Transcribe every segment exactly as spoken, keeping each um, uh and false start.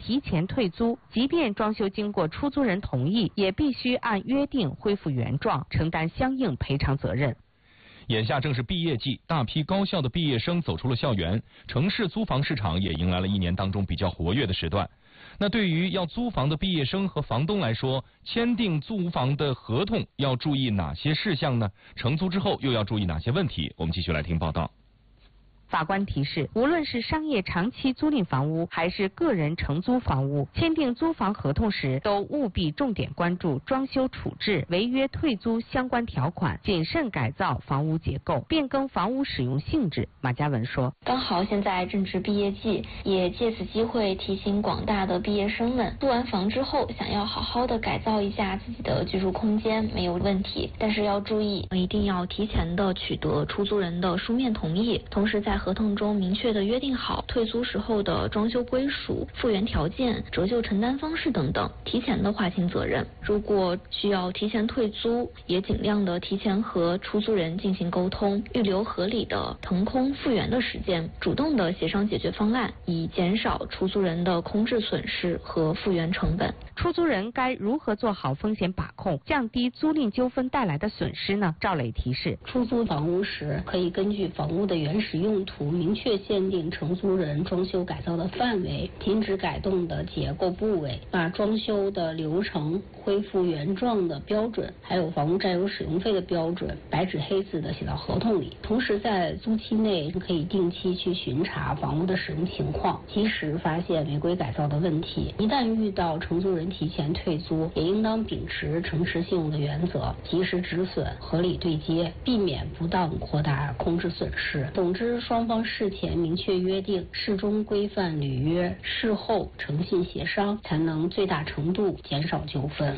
提前退租，即便装修经过出租人同意，也必须按约定恢复原状，承担相应赔偿责任。 眼下正是毕业季，大批高校的毕业生走出了校园，城市租房市场也迎来了一年当中比较活跃的时段。那对于要租房的毕业生和房东来说，签订租房的合同要注意哪些事项呢？承租之后又要注意哪些问题？我们继续来听报道。 法官提示，无论是商业长期租赁房屋还是个人承租房屋，签订租房合同时，都务必重点关注装修处置、违约退租相关条款，谨慎改造房屋结构，变更房屋使用性质。马嘉文说， 刚好现在正值毕业季，也借此机会提醒广大的毕业生们，租完房之后想要好好的改造一下自己的居住空间没有问题，但是要注意，一定要提前的取得出租人的书面同意，同时在合同中明确的约定好退租时候的装修归属、复原条件、折旧承担方式等等，提前的划清责任。如果需要提前退租，也尽量的提前和出租人进行沟通，预留合理的腾空复原的时间，主动的协商解决方案，以减少出租人的空置损失和复原成本。 出租人该如何做好风险把控，降低租赁纠纷带来的损失呢？赵磊提示， 出租房屋时可以根据房屋的原始用途明确限定承租人装修改造的范围，停止改动的结构部位，把装修的流程、恢复原状的标准，还有房屋占有使用费的标准，白纸黑字的写到合同里。同时在租期内可以定期去巡查房屋的使用情况，及时发现违规改造的问题。一旦遇到承租人提前退租，也应当秉持诚实信用的原则，及时止损，合理对接，避免不当扩大空置损失。总之，双方事前明确约定，事中规范履约，事后诚信协商，才能最大程度减少纠纷。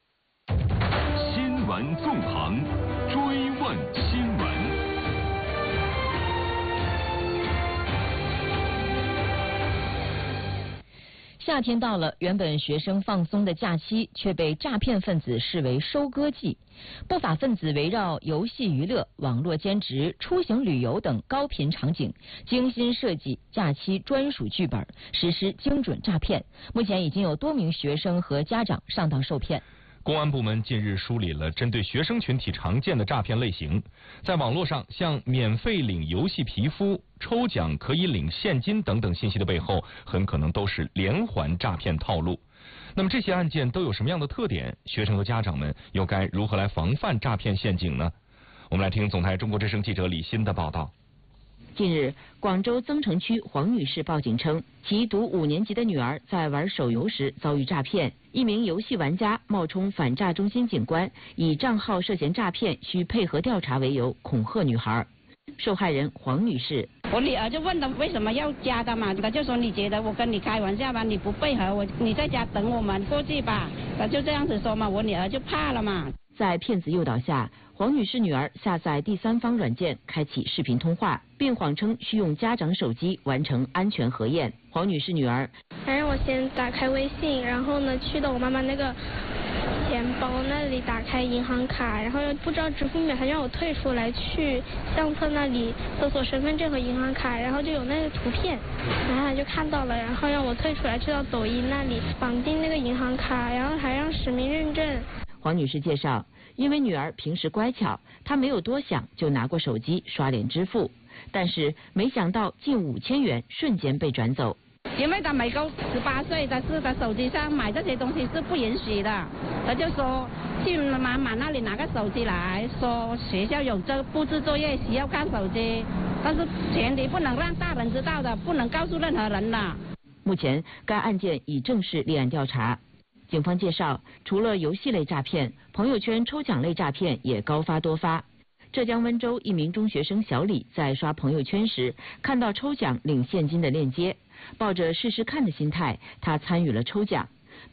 新闻纵横，追问新闻。 夏天到了，原本学生放松的假期却被诈骗分子视为收割季。不法分子围绕游戏娱乐、网络兼职、出行旅游等高频场景，精心设计假期专属剧本，实施精准诈骗。目前已经有多名学生和家长上当受骗。 公安部门近日梳理了针对学生群体常见的诈骗类型，在网络上像免费领游戏皮肤、抽奖可以领现金等等信息的背后，很可能都是连环诈骗套路。那么这些案件都有什么样的特点？学生和家长们又该如何来防范诈骗陷阱呢？我们来听总台中国之声记者李欣的报道。 近日，广州增城区黄女士报警称，其读五年级的女儿在玩手游时遭遇诈骗。一名游戏玩家冒充反诈中心警官，以账号涉嫌诈骗需配合调查为由恐吓女孩。受害人黄女士， 我女儿就问他为什么要加的嘛，他就说你觉得我跟你开玩笑吧，你不配合我，你在家等我们过去吧，他就这样子说嘛，我女儿就怕了嘛。 在骗子诱导下，黄女士女儿下载第三方软件，开启视频通话，并谎称需用家长手机完成安全核验。黄女士女儿， 他让我先打开微信，然后呢去到我妈妈那个钱包那里打开银行卡，然后又不知道支付密码，他让我退出来去相册那里搜索身份证和银行卡，然后就有那个图片，然后他就看到了，然后让我退出来去到抖音那里绑定那个银行卡，然后还让实名认证。 黄女士介绍，因为女儿平时乖巧，她没有多想就拿过手机刷脸支付，但是没想到近五千元瞬间被转走。 因为他没够十八岁，他是他手机上买这些东西是不允许的，他就说去妈妈那里拿个手机来，说学校有这布置作业需要看手机，但是前提不能让大人知道的，不能告诉任何人的。 目前该案件已正式立案调查。警方介绍，除了游戏类诈骗，朋友圈抽奖类诈骗也高发多发。浙江温州一名中学生小李在刷朋友圈时，看到抽奖领现金的链接，抱着试试看的心态，他参与了抽奖。